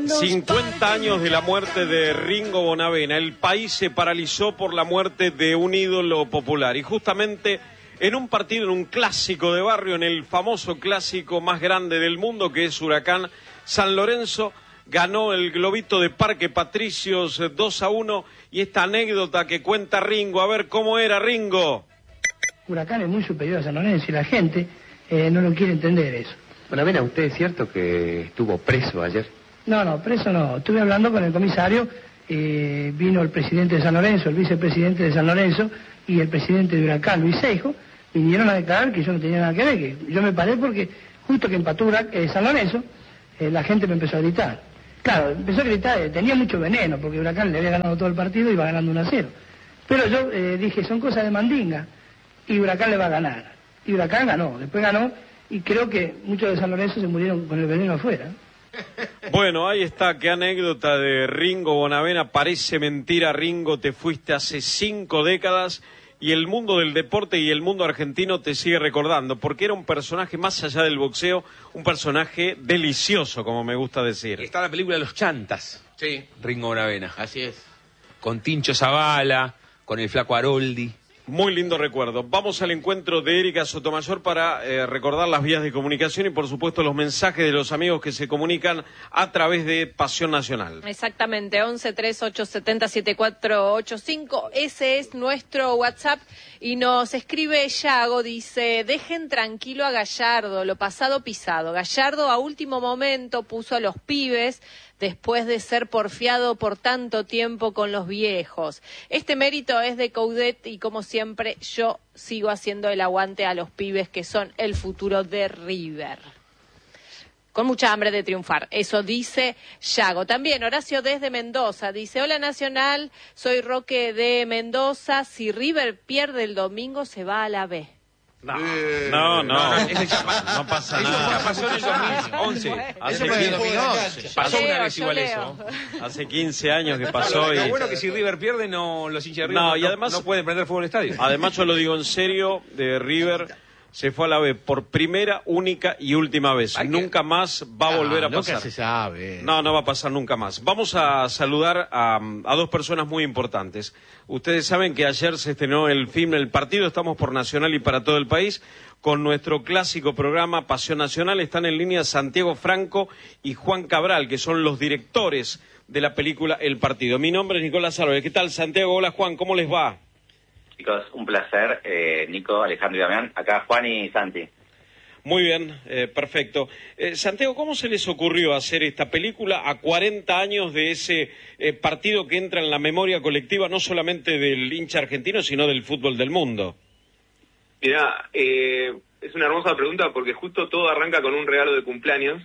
50 años de la muerte de Ringo Bonavena. El país se paralizó por la muerte de un ídolo popular. Y justamente en un partido, en un clásico de barrio, en el famoso clásico más grande del mundo, que es Huracán San Lorenzo, ganó el globito de Parque Patricios 2-1. Y esta anécdota que cuenta Ringo, a ver cómo era, Ringo. Huracán es muy superior a San Lorenzo y la gente no lo quiere entender eso. Bonavena, ¿usted es cierto que estuvo preso ayer? No, preso no. Estuve hablando con el comisario, vino el presidente de San Lorenzo, el vicepresidente de San Lorenzo y el presidente de Huracán, Luis Seijo, vinieron a declarar que yo no tenía nada que ver, que yo me paré porque justo que empató San Lorenzo, la gente me empezó a gritar. Claro, empezó a gritar, tenía mucho veneno, porque Huracán le había ganado todo el partido y iba ganando 1-0. Pero yo dije, son cosas de mandinga, y Huracán le va a ganar. Y Huracán ganó, después ganó, y creo que muchos de San Lorenzo se murieron con el veneno afuera. Bueno, ahí está, qué anécdota de Ringo Bonavena. Parece mentira, Ringo, te fuiste hace 5 décadas y el mundo del deporte y el mundo argentino te sigue recordando, porque era un personaje más allá del boxeo, un personaje delicioso, como me gusta decir. Está la película Los Chantas. Sí, Ringo Bonavena. así es. Con Tincho Zavala, con el Flaco Aroldi. Muy lindo recuerdo. Vamos al encuentro de Erika Sotomayor para recordar las vías de comunicación y, por supuesto, los mensajes de los amigos que se comunican a través de Pasión Nacional. Exactamente, 11-3870-7485. Ese es nuestro WhatsApp. Y nos escribe Yago, dice, dejen tranquilo a Gallardo, lo pasado pisado. Gallardo a último momento puso a los pibes después de ser porfiado por tanto tiempo con los viejos. Este mérito es de Coudet y, como siempre, yo sigo haciendo el aguante a los pibes que son el futuro de River. Con mucha hambre de triunfar, eso dice Yago. También Horacio desde Mendoza dice, hola Nacional, soy Roque de Mendoza, si River pierde el domingo se va a la B. No pasa nada. Ya pasó en el 2011. Hace Eso fue en 2011. Pasó una Leo, vez yo igual leo. eso. Hace 15 años que pasó. Lo Y bueno que si River pierde, los hinchas de River No, y además- no pueden prender fuego al estadio. además yo lo digo en serio, de River se fue a la B por primera, única y última vez. Hay que- Nunca más va a volver a Nunca pasar. se sabe. No va a pasar nunca más. Vamos a saludar a dos personas muy importantes. Ustedes saben que ayer se estrenó el film El Partido, estamos por Nacional y para todo el país, con nuestro clásico programa Pasión Nacional. Están en línea Santiago Franco y Juan Cabral, que son los directores de la película El Partido. Mi nombre es Nicolás Álvarez. ¿Qué tal, Santiago? Hola, Juan, ¿cómo les va? Chicos, un placer, Nico, Alejandro y Damián. Acá Juan y Santi. Muy bien, perfecto. Santiago, ¿cómo se les ocurrió hacer esta película a 40 años de ese partido que entra en la memoria colectiva, no solamente del hincha argentino, sino del fútbol del mundo? Mirá, es una hermosa pregunta porque justo todo arranca con un regalo de cumpleaños.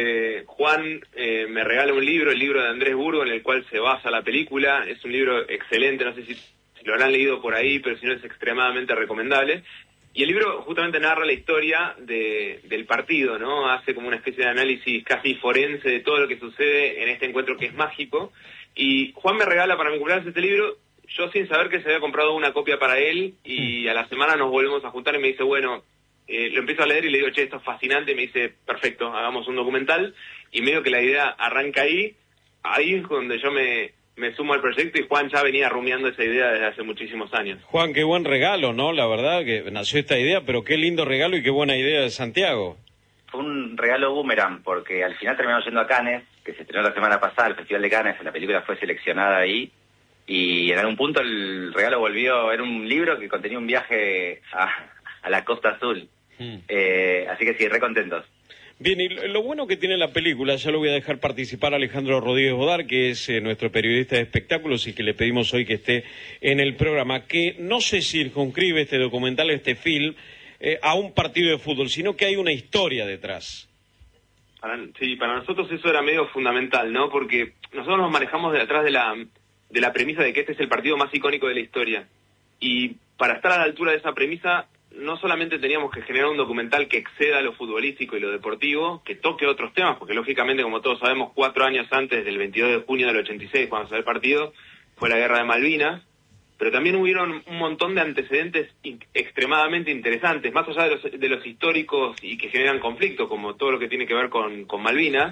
Juan me regala un libro, el libro de Andrés Burgo, en el cual se basa la película. Es un libro excelente, no sé si lo habrán leído por ahí, pero si no es extremadamente recomendable. Y el libro justamente narra la historia del partido, ¿no? Hace como una especie de análisis casi forense de todo lo que sucede en este encuentro que es mágico. Y Juan me regala para mi cumpleaños este libro, yo sin saber que se había comprado una copia para él, y a la semana nos volvemos a juntar y me dice, bueno, lo empiezo a leer y le digo, che, esto es fascinante, y me dice, perfecto, hagamos un documental, y medio que la idea arranca ahí es donde yo me sumo al proyecto, y Juan ya venía rumiando esa idea desde hace muchísimos años. Juan, qué buen regalo, ¿no? La verdad que nació esta idea, pero qué lindo regalo y qué buena idea de Santiago. Fue un regalo boomerang, porque al final terminamos yendo a Cannes, que se estrenó la semana pasada, el Festival de Cannes, la película fue seleccionada ahí, y en algún punto el regalo volvió, era un libro que contenía un viaje a la Costa Azul. Así que sí, re contentos. Bien, y lo bueno que tiene la película, ya lo voy a dejar participar a Alejandro Rodríguez Bodar, que es nuestro periodista de espectáculos y que le pedimos hoy que esté en el programa, que no se circunscribe este documental, este film, a un partido de fútbol, sino que hay una historia detrás. Sí, para nosotros eso era medio fundamental, ¿no? Porque nosotros nos manejamos detrás de la premisa de que este es el partido más icónico de la historia. Y para estar a la altura de esa premisa, no solamente teníamos que generar un documental que exceda lo futbolístico y lo deportivo, que toque otros temas, porque lógicamente, como todos sabemos, 4 años antes del 22 de junio del 86, cuando salió el partido, fue la Guerra de Malvinas, pero también hubieron un montón de antecedentes extremadamente interesantes, más allá de los históricos y que generan conflicto, como todo lo que tiene que ver con Malvinas.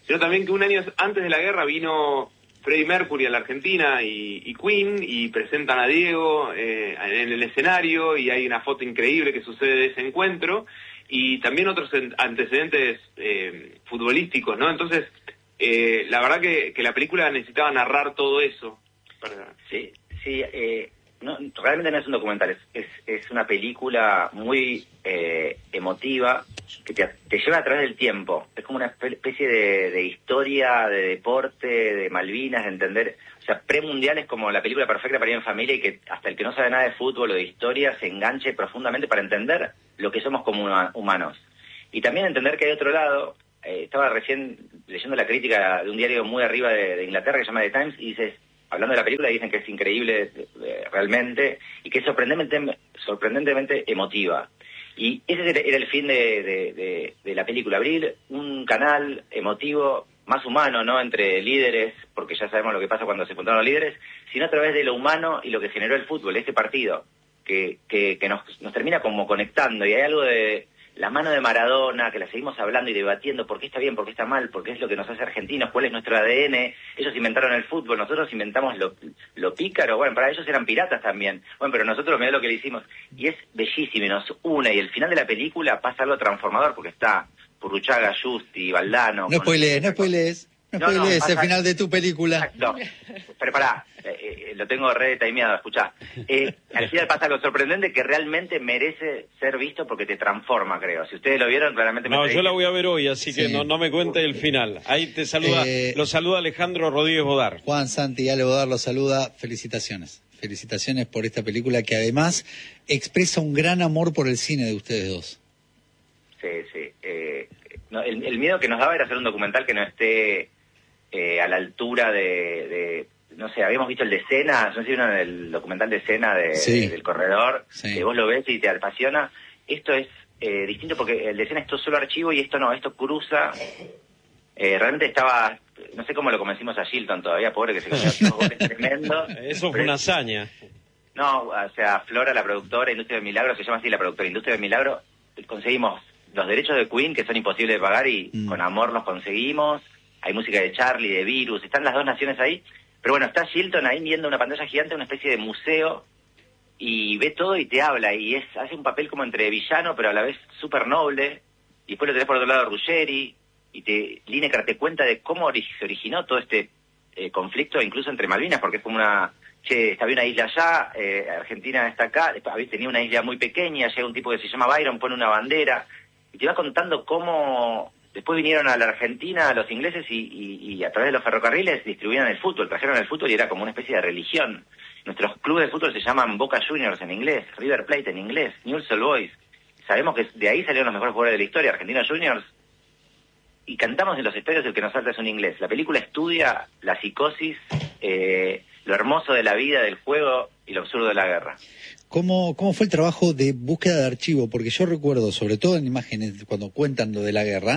sino también que un año antes de la guerra vino Freddie Mercury a la Argentina y Queen, y presentan a Diego en el escenario, y hay una foto increíble que sucede de ese encuentro, y también otros antecedentes futbolísticos, ¿no? Entonces, la verdad que la película necesitaba narrar todo eso. Sí, no, realmente no es un documental, es una película muy emotiva que te lleva a través del tiempo. Es como una especie de historia, de deporte, de Malvinas, de entender. O sea, premundial es como la película perfecta para ir en familia, y que hasta el que no sabe nada de fútbol o de historia se enganche profundamente para entender lo que somos como humanos. Y también entender que hay otro lado. Estaba recién leyendo la crítica de un diario muy arriba de Inglaterra que se llama The Times, y dices, hablando de la película, dicen que es increíble realmente, y que es sorprendentemente emotiva. Y ese era el fin de la película, abrir un canal emotivo más humano, ¿no?, entre líderes, porque ya sabemos lo que pasa cuando se juntaron los líderes, sino a través de lo humano y lo que generó el fútbol, este partido, que nos termina como conectando. Y hay algo de la mano de Maradona, que la seguimos hablando y debatiendo por qué está bien, por qué está mal, por qué es lo que nos hace argentinos, cuál es nuestro ADN. Ellos inventaron el fútbol, nosotros inventamos lo pícaro. Bueno, para ellos eran piratas también. Bueno, pero nosotros mirá lo que le hicimos. Y es bellísimo y nos une. Y el final de la película pasa algo transformador, porque está Purruchaga, Justi, Valdano. No spoilees el final de tu película. Exacto. Pero pará, lo tengo re timeado, escuchá. Al final pasa algo sorprendente que realmente merece ser visto porque te transforma, creo. Si ustedes lo vieron, claramente... No, yo la voy a ver hoy, así que no me cuente el final. Ahí te saluda, lo saluda Alejandro Rodríguez Bodar. Juan Santi Ale Bodar lo saluda. Felicitaciones por esta película que además expresa un gran amor por el cine de ustedes dos. Sí. El miedo que nos daba era hacer un documental que no esté a la altura de no sé, habíamos visto el de Senna, no sé si vieron el documental de Senna del corredor, que vos lo ves y te apasiona. Esto es distinto porque el de Senna es todo solo archivo y esto no, esto cruza. Realmente estaba, no sé cómo lo convencimos a Shilton todavía, pobre, que se comió 2 goles tremendos. Eso fue una hazaña. No, o sea, Flora, la productora, Industria del Milagro, se llama así la productora, Industria del Milagro, conseguimos los derechos de Queen, que son imposibles de pagar, y con amor los conseguimos. Hay música de Charlie, de Virus, están las dos naciones ahí. Pero bueno, está Shilton ahí viendo una pantalla gigante, una especie de museo, y ve todo y te habla, y hace un papel como entre villano, pero a la vez súper noble. Y después lo tenés por otro lado a Ruggeri, y Lineker te cuenta de cómo se originó todo este conflicto, incluso entre Malvinas, porque es como había una isla allá, Argentina está acá, tenía una isla muy pequeña, llega un tipo que se llama Byron, pone una bandera, y te va contando cómo después vinieron a la Argentina los ingleses y a través de los ferrocarriles distribuían el fútbol, trajeron el fútbol y era como una especie de religión. Nuestros clubes de fútbol se llaman Boca Juniors en inglés, River Plate en inglés, Newell's Old Boys. Sabemos que de ahí salieron los mejores jugadores de la historia, Argentina Juniors, y cantamos en los estadios el que nos salta es un inglés. La película estudia la psicosis, lo hermoso de la vida, del juego y lo absurdo de la guerra. ¿Cómo fue el trabajo de búsqueda de archivo? Porque yo recuerdo, sobre todo en imágenes, cuando cuentan lo de la guerra,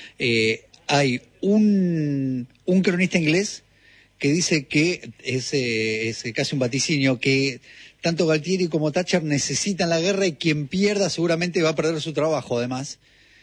hay un cronista inglés que dice que es casi un vaticinio, que tanto Galtieri como Thatcher necesitan la guerra y quien pierda seguramente va a perder su trabajo, además.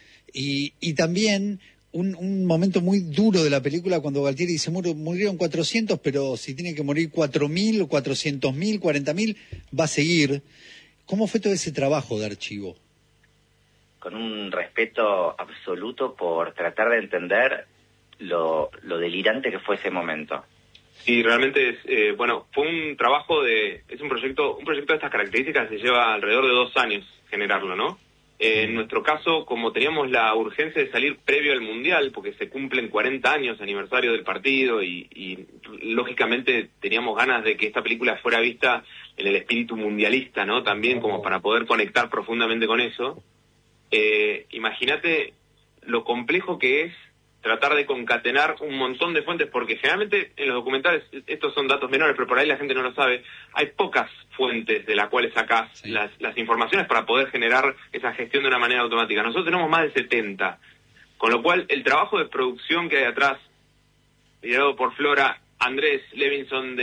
Y también un momento muy duro de la película cuando Galtieri dice murieron 400, pero si tiene que morir 4.000, 400.000, 40.000, va a seguir. ¿Cómo fue todo ese trabajo de archivo? Con un respeto absoluto por tratar de entender lo delirante que fue ese momento. Sí, realmente fue un trabajo es un proyecto de estas características se lleva alrededor de 2 años generarlo, ¿no? En nuestro caso, como teníamos la urgencia de salir previo al Mundial, porque se cumplen 40 años aniversario del partido y lógicamente teníamos ganas de que esta película fuera vista en el espíritu mundialista, ¿no? También como para poder conectar profundamente con eso. Imagínate lo complejo que es tratar de concatenar un montón de fuentes, porque generalmente en los documentales, estos son datos menores, pero por ahí la gente no lo sabe, hay pocas fuentes de las cuales sacás las informaciones para poder generar esa gestión de una manera automática. Nosotros tenemos más de 70, con lo cual el trabajo de producción que hay atrás, liderado por Flora, Andrés Levinson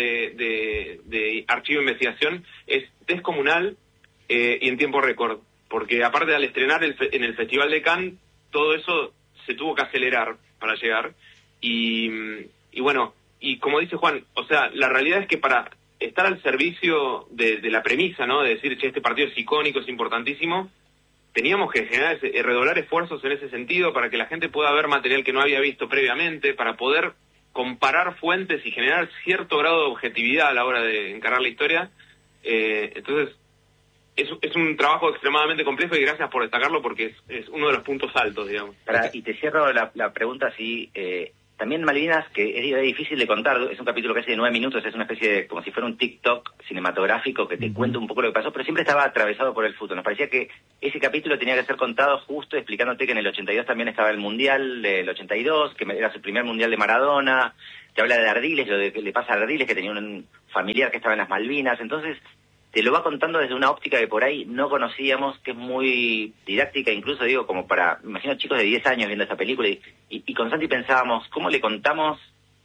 de Archivo e Investigación, es descomunal y en tiempo récord, porque aparte al estrenar en el Festival de Cannes, todo eso se tuvo que acelerar para llegar, Y bueno, y como dice Juan, o sea, la realidad es que para estar al servicio de la premisa, ¿no? De decir, che, este partido es icónico, es importantísimo, teníamos que generar redoblar esfuerzos en ese sentido para que la gente pueda ver material que no había visto previamente, para poder comparar fuentes y generar cierto grado de objetividad a la hora de encarar la historia. Entonces, es un trabajo extremadamente complejo y gracias por destacarlo porque es uno de los puntos altos, digamos. Y te cierro la pregunta así. También Malvinas, que es difícil de contar, es un capítulo casi de 9 minutos, es una especie de, como si fuera un TikTok cinematográfico que te cuenta un poco lo que pasó, pero siempre estaba atravesado por el fútbol. Nos parecía que ese capítulo tenía que ser contado justo explicándote que en el 82 también estaba el Mundial del 82, que era su primer Mundial de Maradona, te habla de Ardiles, lo de que le pasa a Ardiles, que tenía un familiar que estaba en las Malvinas, entonces te lo va contando desde una óptica que por ahí no conocíamos, que es muy didáctica, incluso digo, como para, me imagino chicos de 10 años viendo esta película, y con Santi pensábamos, ¿cómo le contamos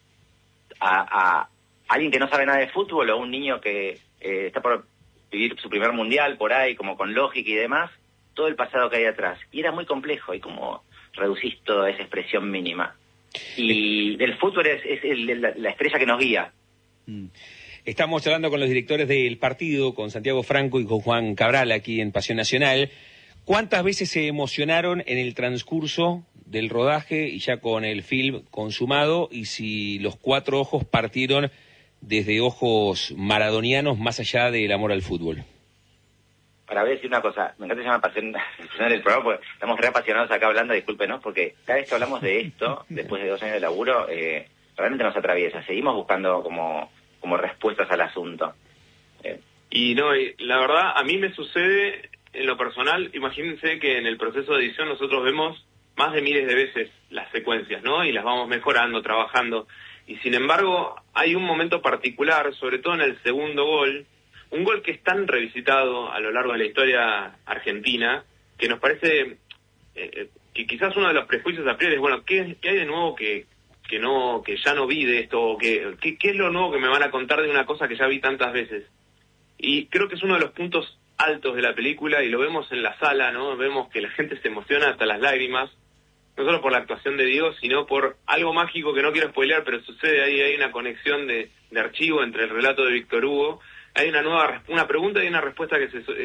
a alguien que no sabe nada de fútbol o a un niño que está por vivir su primer mundial por ahí, como con lógica y demás, todo el pasado que hay atrás? Y era muy complejo, y cómo reducís toda esa expresión mínima. Y del fútbol es la estrella que nos guía. Estamos hablando con los directores del partido, con Santiago Franco y con Juan Cabral aquí en Pasión Nacional. ¿Cuántas veces se emocionaron en el transcurso del rodaje y ya con el film consumado? Y si los 4 ojos partieron desde ojos maradonianos más allá del amor al fútbol. Para ver, decir una cosa, me encanta que se llama Pasión Nacional el programa, porque estamos re apasionados acá hablando, discúlpenos, porque cada vez que hablamos de esto, después de 2 años de laburo, realmente nos atraviesa. Seguimos buscando como respuestas al asunto. Y la verdad, a mí me sucede en lo personal, imagínense que en el proceso de edición nosotros vemos más de miles de veces las secuencias, ¿no? Y las vamos mejorando, trabajando. Y sin embargo, hay un momento particular, sobre todo en el segundo gol, un gol que es tan revisitado a lo largo de la historia argentina, que nos parece que quizás uno de los prejuicios a priori es, bueno, ¿qué hay de nuevo que ya no vi de esto? O ¿qué es lo nuevo que me van a contar de una cosa que ya vi tantas veces? Y creo que es uno de los puntos altos de la película, y lo vemos en la sala, ¿no? Vemos que la gente se emociona hasta las lágrimas, no solo por la actuación de Diego, sino por algo mágico que no quiero spoilear, pero sucede ahí, hay una conexión de archivo entre el relato de Víctor Hugo, hay una pregunta y una respuesta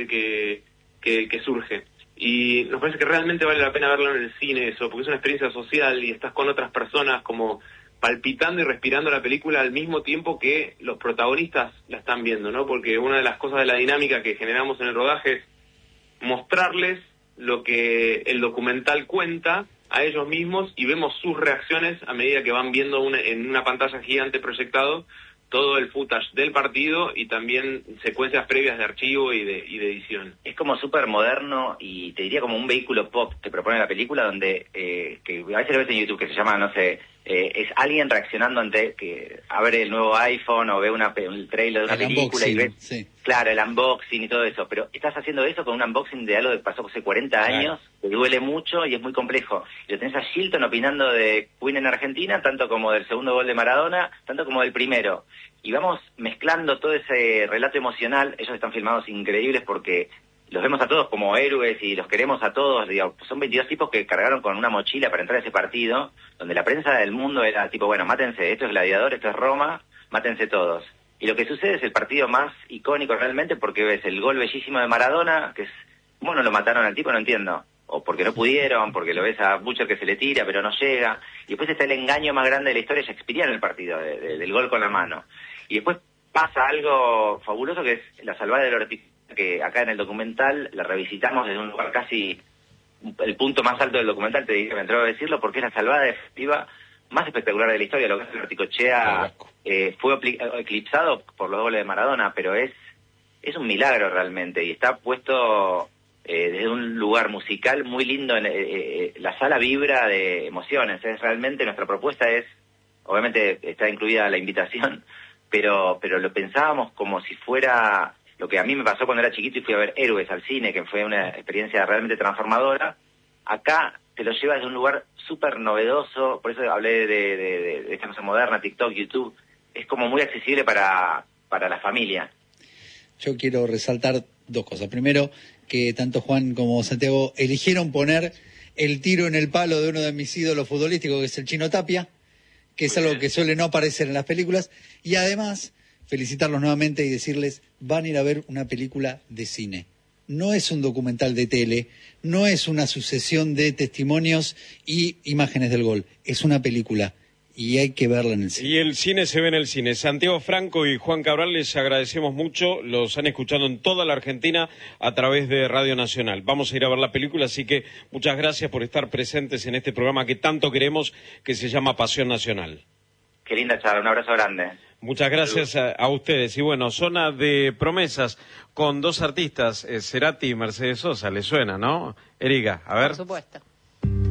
que surge. Y nos parece que realmente vale la pena verlo en el cine eso, porque es una experiencia social y estás con otras personas como palpitando y respirando la película al mismo tiempo que los protagonistas la están viendo, ¿no? Porque una de las cosas de la dinámica que generamos en el rodaje es mostrarles lo que el documental cuenta a ellos mismos y vemos sus reacciones a medida que van viendo en una pantalla gigante proyectado todo el footage del partido y también secuencias previas de archivo y de edición. Es como súper moderno y te diría como un vehículo pop te propone la película, donde que a veces lo ves en YouTube, que se llama, no sé, es alguien reaccionando ante que abre el nuevo iPhone o ve un trailer de una película y ves, sí. Claro, el unboxing y todo eso, pero estás haciendo eso con un unboxing de algo que pasó hace 40 años, que duele mucho y es muy complejo. Y lo tenés a Shilton opinando de Queen en Argentina, tanto como del segundo gol de Maradona, tanto como del primero. Y vamos mezclando todo ese relato emocional. Ellos están filmados increíbles porque los vemos a todos como héroes y los queremos a todos. Digamos, son 22 tipos que cargaron con una mochila para entrar a ese partido, donde la prensa del mundo era tipo, bueno, mátense, esto es Gladiador, esto es Roma, mátense todos. Y lo que sucede es el partido más icónico realmente, porque ves el gol bellísimo de Maradona, que es, ¿cómo no lo mataron al tipo? No entiendo. O porque no pudieron, porque lo ves a Butcher que se le tira, pero no llega. Y después está el engaño más grande de la historia shakespeariana en el partido, del gol con la mano. Y después pasa algo fabuloso, que es la salvada del Ortiz, que acá en el documental la revisitamos desde un lugar casi, el punto más alto del documental, me atrevo a decirlo, porque es la salvada efectiva más espectacular de la historia. Lo que es el Orticochea fue eclipsado por los goles de Maradona, pero es un milagro realmente, y está puesto desde un lugar musical muy lindo. La sala vibra de emociones. Realmente nuestra propuesta es, obviamente está incluida la invitación, pero lo pensábamos como si fuera lo que a mí me pasó cuando era chiquito y fui a ver Héroes al cine, que fue una experiencia realmente transformadora. Acá te lo lleva desde un lugar súper novedoso, por eso hablé de esta cosa moderna, TikTok, YouTube. Es como muy accesible para la familia. Yo quiero resaltar 2 cosas. Primero, que tanto Juan como Santiago eligieron poner el tiro en el palo de uno de mis ídolos futbolísticos, que es el Chino Tapia, que es algo que suele no aparecer en las películas, y además felicitarlos nuevamente y decirles, van a ir a ver una película de cine. No es un documental de tele, no es una sucesión de testimonios y imágenes del gol, es una película. Y hay que verla en el cine. Y el cine se ve en el cine. Santiago Franco y Juan Cabral, les agradecemos mucho. Los han escuchado en toda la Argentina a través de Radio Nacional. Vamos a ir a ver la película, así que muchas gracias por estar presentes en este programa que tanto queremos, que se llama Pasión Nacional. Qué linda charla, un abrazo grande. Muchas gracias a ustedes. Y bueno, zona de promesas con dos artistas, Cerati y Mercedes Sosa. ¿Les suena, no? Erika, a ver. Por supuesto.